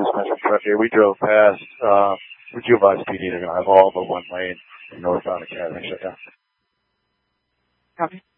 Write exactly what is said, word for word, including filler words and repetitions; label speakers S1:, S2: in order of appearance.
S1: this is Mister Truck here. We drove past, uh, Rejuvice P D. They're going to have all but one lane in northbound Academy shut down.
S2: Copy.